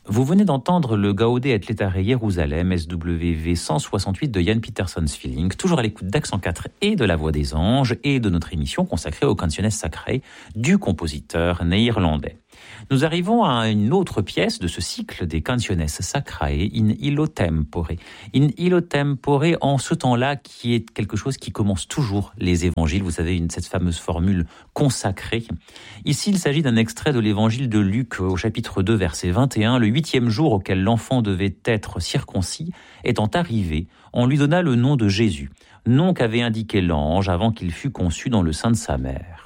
Vous venez d'entendre le Gaude et Letare Jérusalem, SWV 168 de Jan Pietersons Feeling, toujours à l'écoute d'Accent 4 et de La Voix des Anges et de notre émission consacrée aux canciones sacrées du compositeur néerlandais. Nous arrivons à une autre pièce de ce cycle des canciones sacrae, in illo tempore. In illo tempore, en ce temps-là, qui est quelque chose qui commence toujours les évangiles. Vous savez, cette fameuse formule consacrée. Ici, il s'agit d'un extrait de l'évangile de Luc au chapitre 2, verset 21. Le 8e jour auquel l'enfant devait être circoncis étant arrivé, on lui donna le nom de Jésus, nom qu'avait indiqué l'ange avant qu'il fût conçu dans le sein de sa mère.